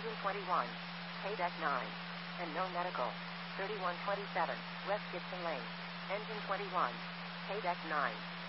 Engine 21. Paydeck 9. And no medical. 3127, West Gibson Lane. Engine 21. Paydeck 9.